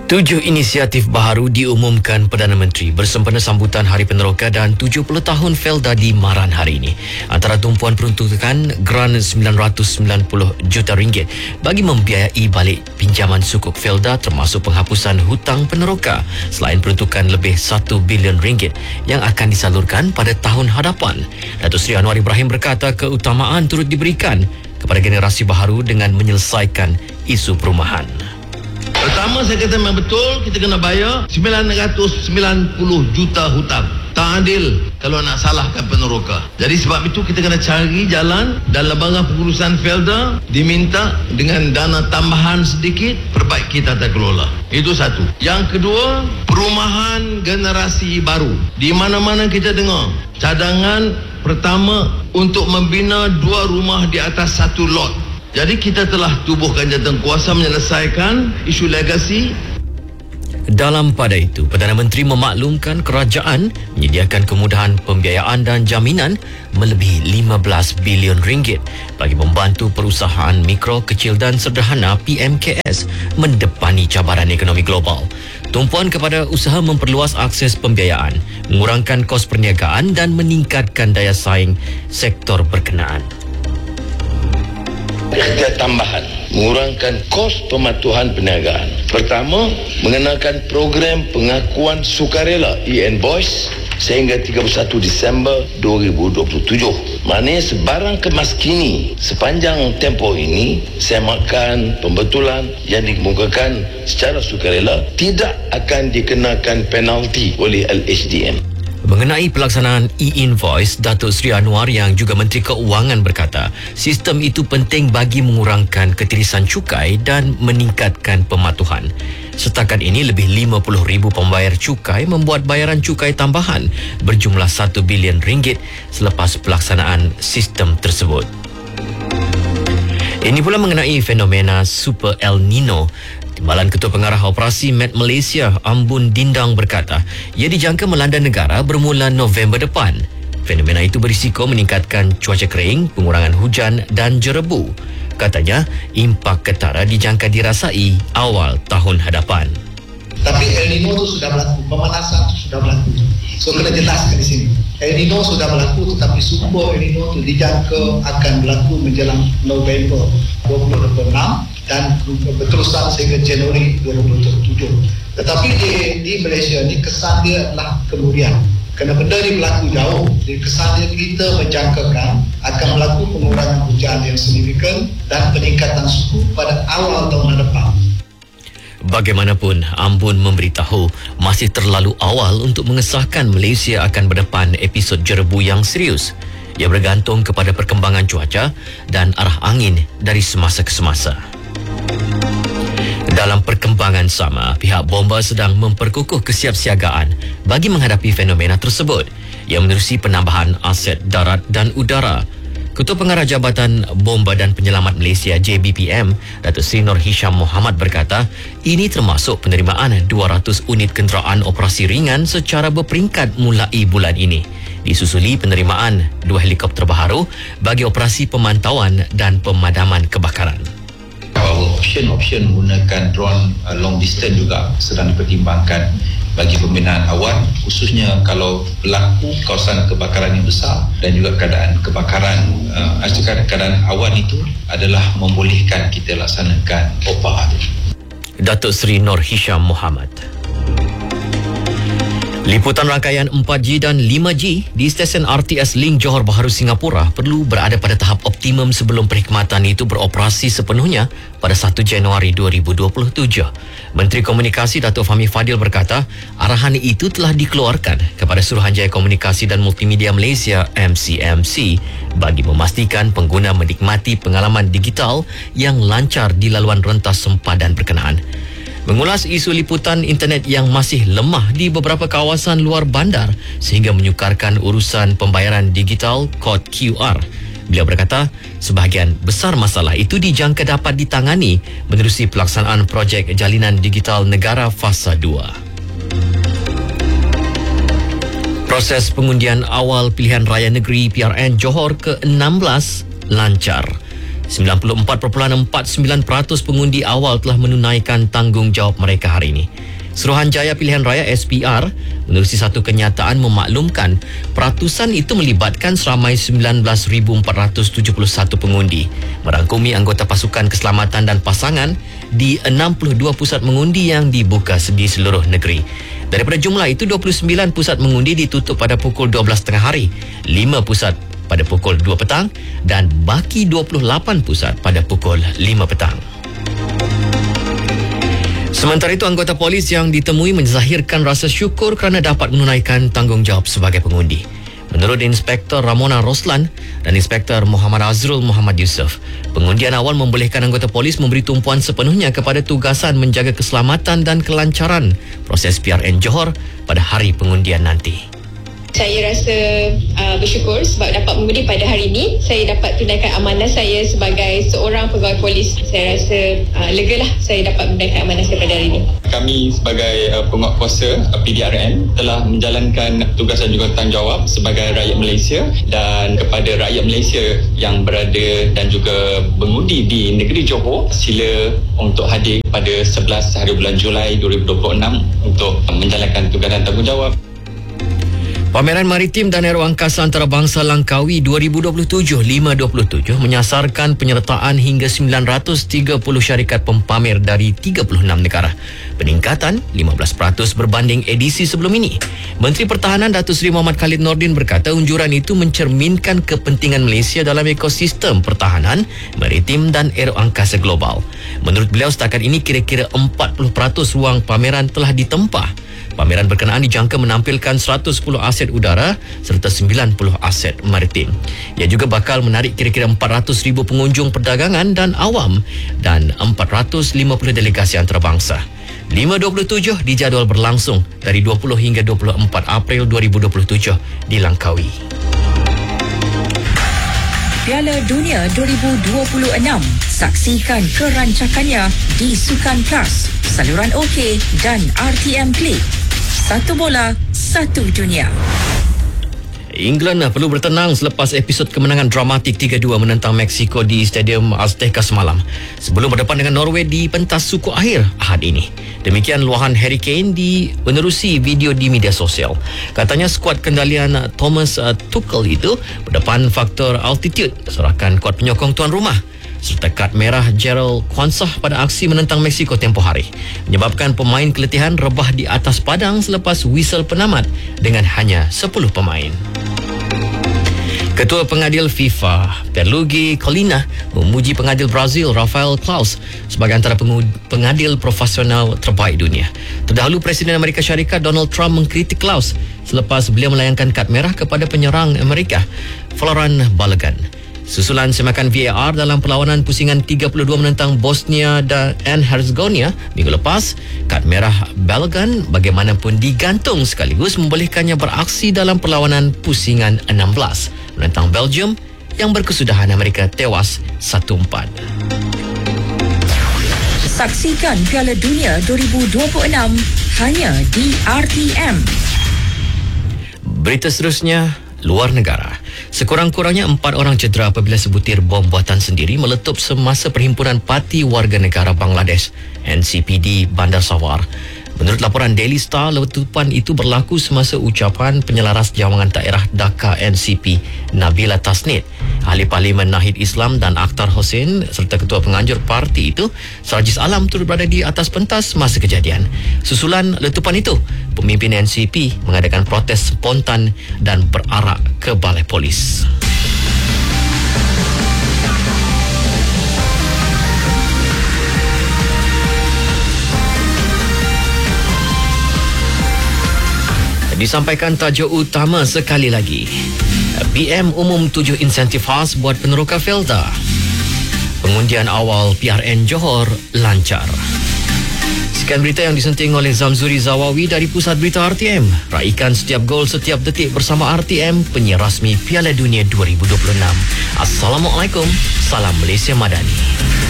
7 inisiatif baharu diumumkan Perdana Menteri bersempena sambutan Hari Peneroka dan 70 tahun Felda di Maran hari ini. Antara tumpuan peruntukan geran RM990 juta bagi membiayai balik pinjaman sukuk Felda termasuk penghapusan hutang peneroka selain peruntukan lebih RM1 bilion yang akan disalurkan pada tahun hadapan. Datuk Seri Anwar Ibrahim berkata keutamaan turut diberikan kepada generasi baharu dengan menyelesaikan isu perumahan. Pertama, saya kata memang betul kita kena bayar 990 juta hutang. Tak adil kalau nak salahkan peneroka. Jadi sebab itu kita kena cari jalan dan lembaga pengurusan Felda diminta dengan dana tambahan sedikit perbaiki tata kelola. Itu satu. Yang kedua, perumahan generasi baru. Di mana-mana kita dengar cadangan pertama untuk membina 2 rumah di atas 1 lot. Jadi kita telah tubuhkan jawatankuasa menyelesaikan isu legasi. Dalam pada itu, Perdana Menteri memaklumkan kerajaan menyediakan kemudahan pembiayaan dan jaminan melebihi RM15 bilion bagi membantu perusahaan mikro, kecil dan sederhana PMKS mendepani cabaran ekonomi global. Tumpuan kepada usaha memperluas akses pembiayaan, mengurangkan kos perniagaan dan meningkatkan daya saing sektor berkenaan. Kerja tambahan mengurangkan kos pematuhan perniagaan. Pertama, mengenakan program pengakuan sukarela e-invoice sehingga 31 Disember 2027. Maknanya sebarang kemas kini sepanjang tempoh ini semakan pembetulan yang dikemukakan secara sukarela tidak akan dikenakan penalti oleh LHDN. Mengenai pelaksanaan e-invoice, Datuk Seri Anwar yang juga Menteri Keuangan berkata, sistem itu penting bagi mengurangkan ketirisan cukai dan meningkatkan pematuhan. Setakat ini lebih 50,000 pembayar cukai membuat bayaran cukai tambahan berjumlah RM1 bilion selepas pelaksanaan sistem tersebut. Ini pula mengenai fenomena Super El Nino. Timbalan Ketua Pengarah Operasi Met Malaysia, Ambun Dindang berkata, ia dijangka melanda negara bermula November depan. Fenomena itu berisiko meningkatkan cuaca kering, pengurangan hujan dan jerebu. Katanya, impak ketara dijangka dirasai awal tahun hadapan. Tapi El Nino itu sudah berlaku, pemanasan itu sudah berlaku. So kena jelaskan di sini. El Nino sudah berlaku, tetapi Super El Nino itu dijangka akan berlaku menjelang November 2026 dan berterusan sehingga Januari 2027. Tetapi di Malaysia ni kesan dia adalah kemudian. Kerana benda ni berlaku jauh, jadi kesan dia kita menjangkakan akan berlaku pengurangan hujan yang signifikan dan peningkatan suhu pada awal tahun depan. Bagaimanapun, Ambun memberitahu masih terlalu awal untuk mengesahkan Malaysia akan berdepan episod jerebu yang serius. Ia bergantung kepada perkembangan cuaca dan arah angin dari semasa ke semasa. Dalam perkembangan sama, pihak Bomba sedang memperkukuh kesiapsiagaan bagi menghadapi fenomena tersebut yang menerusi penambahan aset darat dan udara. Ketua Pengarah Jabatan Bomba dan Penyelamat Malaysia JBPM, Datuk Seri Nur Hisham Mohamad berkata, ini termasuk penerimaan 200 unit kenderaan operasi ringan secara berperingkat mulai bulan ini. Disusuli penerimaan 2 helikopter baharu bagi operasi pemantauan dan pemadaman kebakaran. Option menggunakan drone long distance juga sedang dipertimbangkan bagi pembinaan awan, khususnya kalau berlaku kawasan kebakaran yang besar dan juga keadaan kebakaran keadaan awan itu adalah membolehkan kita laksanakan OPA. Datuk Seri Nur Hisham Mohamad. Liputan rangkaian 4G dan 5G di stesen RTS Link Johor Bahru Singapura perlu berada pada tahap optimum sebelum perkhidmatan itu beroperasi sepenuhnya pada 1 Januari 2027. Menteri Komunikasi Datuk Fahmi Fadil berkata, arahan itu telah dikeluarkan kepada Suruhanjaya Komunikasi dan Multimedia Malaysia MCMC bagi memastikan pengguna menikmati pengalaman digital yang lancar di laluan rentas sempadan berkenaan. Mengulas isu liputan internet yang masih lemah di beberapa kawasan luar bandar sehingga menyukarkan urusan pembayaran digital kod QR. Beliau berkata, sebahagian besar masalah itu dijangka dapat ditangani menerusi pelaksanaan projek Jalinan Digital Negara Fasa 2. Proses pengundian awal pilihan raya negeri PRN Johor ke-16 lancar. 94.49% pengundi awal telah menunaikan tanggungjawab mereka hari ini. Suruhanjaya Pilihan Raya SPR menerusi satu kenyataan memaklumkan peratusan itu melibatkan seramai 19,471 pengundi, merangkumi anggota pasukan keselamatan dan pasangan di 62 pusat mengundi yang dibuka di seluruh negeri. Daripada jumlah itu, 29 pusat mengundi ditutup pada pukul 12.30 hari, 5 pusat pada pukul 2 petang dan baki 28 pusat pada pukul 5 petang. Sementara itu, anggota polis yang ditemui menzahirkan rasa syukur kerana dapat menunaikan tanggungjawab sebagai pengundi. Menurut Inspektor Ramona Roslan dan Inspektor Muhammad Azrul Muhammad Yusof, pengundian awal membolehkan anggota polis memberi tumpuan sepenuhnya kepada tugasan menjaga keselamatan dan kelancaran proses PRN Johor pada hari pengundian nanti. Saya rasa bersyukur sebab dapat mengundi pada hari ini. Saya dapat tunaikan amanah saya sebagai seorang pegawai polis. Saya rasa legalah saya dapat menunaikan amanah saya pada hari ini. Kami sebagai penguatkuasa PDRN telah menjalankan tugas dan juga tanggungjawab sebagai rakyat Malaysia, dan kepada rakyat Malaysia yang berada dan juga mengundi di negeri Johor, sila untuk hadir pada 11 hari bulan Julai 2026 untuk menjalankan tugas dan tanggungjawab. Pameran Maritim dan Aeroangkasa Antarabangsa Langkawi 2027-527 menyasarkan penyertaan hingga 930 syarikat pempamer dari 36 negara. Peningkatan 15% berbanding edisi sebelum ini. Menteri Pertahanan Datuk Seri Muhammad Khalid Nordin berkata unjuran itu mencerminkan kepentingan Malaysia dalam ekosistem pertahanan, maritim dan aeroangkasa global. Menurut beliau, setakat ini kira-kira 40% ruang pameran telah ditempah. Pameran berkenaan dijangka menampilkan 110 aset udara serta 90 aset maritim. Ia juga bakal menarik kira-kira 400,000 pengunjung perdagangan dan awam dan 450 delegasi antarabangsa. 527 dijadual berlangsung dari 20 hingga 24 April 2027 di Langkawi. Piala Dunia 2026. Saksikan kerancakannya di Sukan Plus, saluran OK dan RTM Play. Satu bola, satu dunia. England perlu bertenang selepas episod kemenangan dramatik 3-2 menentang Mexico di Stadium Azteca semalam, sebelum berdepan dengan Norway di pentas suku akhir Ahad ini. Demikian luahan Harry Kane menerusi video di media sosial. Katanya skuad kendalian Thomas Tuchel itu berdepan faktor altitude, sorakan kuat penyokong tuan rumah, serta kad merah Gerald Kwanzaa pada aksi menentang Mexico tempoh hari, menyebabkan pemain keletihan rebah di atas padang selepas whistle penamat dengan hanya 10 pemain. Ketua Pengadil FIFA Pierluigi Collina memuji pengadil Brazil Rafael Claus sebagai antara pengadil profesional terbaik dunia. Terdahulu Presiden Amerika Syarikat Donald Trump mengkritik Claus selepas beliau melayangkan kad merah kepada penyerang Amerika Florin Balogun. Susulan semakan VAR dalam perlawanan pusingan 32 menentang Bosnia dan Herzegovina minggu lepas, kad merah Balogun bagaimanapun digantung sekaligus membolehkannya beraksi dalam perlawanan pusingan 16 menentang Belgium yang berkesudahan Amerika tewas 1-4. Saksikan Piala Dunia 2026 hanya di RTM. Berita seterusnya, luar negara. Sekurang-kurangnya 4 orang cedera apabila sebutir bom buatan sendiri meletup semasa Perhimpunan Parti Warga Negara Bangladesh NCPD Bandar Sawar. Menurut laporan Daily Star, letupan itu berlaku semasa ucapan penyelaras Jawangan Daerah Dhaka NCP Nabila Tasnid. Ahli Parlimen Nahid Islam dan Akhtar Hossain serta Ketua Penganjur parti itu, Sarajis Alam, turut berada di atas pentas masa kejadian. Susulan letupan itu, pemimpin NCP mengadakan protes spontan dan berarak ke balai polis. Disampaikan tajuk utama sekali lagi. PM umum 7 insentif khas buat peneroka Felda. Pengundian awal PRN Johor lancar. Sekian berita yang disenting oleh Zamzuri Zawawi dari Pusat Berita RTM. Raikan setiap gol setiap detik bersama RTM, penyiar rasmi Piala Dunia 2026. Assalamualaikum. Salam Malaysia Madani.